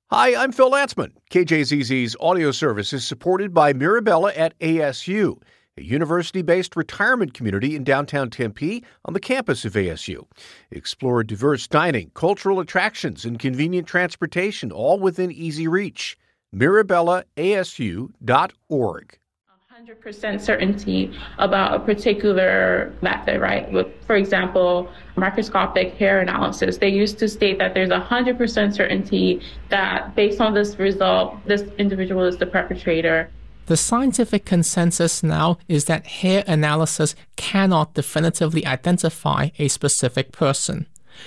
Hi, I'm Phil Latzman. KJZZ's audio service is supported by Mirabella at ASU, a university-based retirement community in downtown Tempe on the campus of ASU. Explore diverse dining, cultural attractions, and convenient transportation, all within easy reach. MirabellaASU.org. 100% certainty about a particular method, right? For example, microscopic hair analysis. They used to state that there's 100% certainty that based on this result, this individual is the perpetrator. The scientific consensus now is that hair analysis cannot definitively identify a specific person.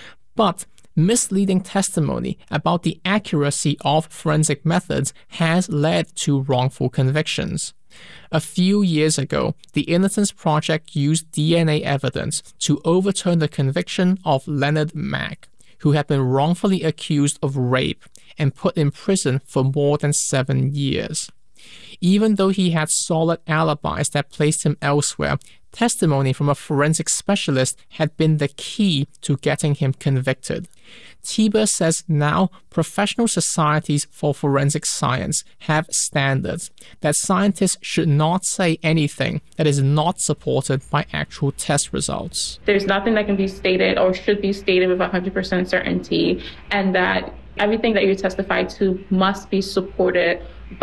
But misleading testimony about the accuracy of forensic methods has led to wrongful convictions. A few years ago, the Innocence Project used DNA evidence to overturn the conviction of Leonard Mack, who had been wrongfully accused of rape and put in prison for more than 7 years. Even though he had solid alibis that placed him elsewhere, testimony from a forensic specialist had been the key to getting him convicted. Tiber says now professional societies for forensic science have standards that scientists should not say anything that is not supported by actual test results. There's nothing that can be stated or should be stated with 100% certainty, and that everything that you testify to must be supported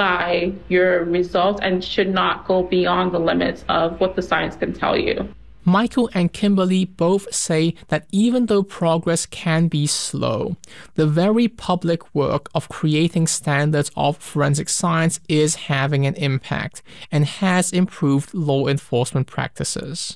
by your results and should not go beyond the limits of what the science can tell you. Michael and Kimberly both say that even though progress can be slow, the very public work of creating standards of forensic science is having an impact and has improved law enforcement practices.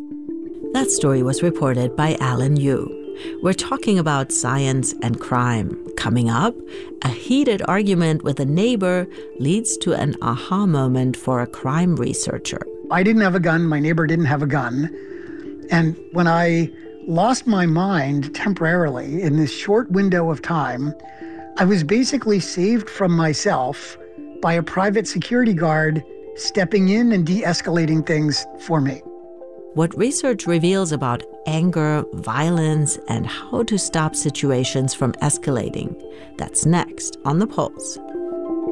That story was reported by Alan Yu. We're talking about science and crime. Coming up, a heated argument with a neighbor leads to an aha moment for a crime researcher. I didn't have a gun. My neighbor didn't have a gun. And when I lost my mind temporarily in this short window of time, I was basically saved from myself by a private security guard stepping in and de-escalating things for me. What research reveals about anger, violence, and how to stop situations from escalating. That's next on The Pulse.